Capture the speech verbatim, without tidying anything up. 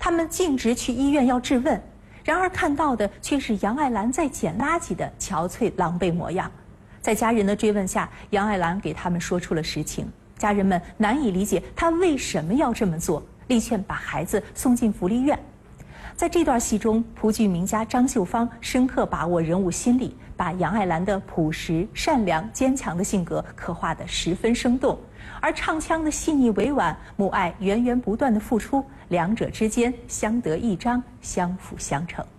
他们径直去医院要质问，然而看到的却是杨爱兰在捡垃圾的憔悴狼狈模样。在家人的追问下，杨爱兰给他们说出了实情。家人们难以理解她为什么要这么做，力劝把孩子送进福利院。在这段戏中，蒲剧名家张秀芳深刻把握人物心理，把杨爱兰的朴实、善良、坚强的性格刻画得十分生动，而唱腔的细腻委婉，母爱源源不断的付出，两者之间相得益彰，相辅相成。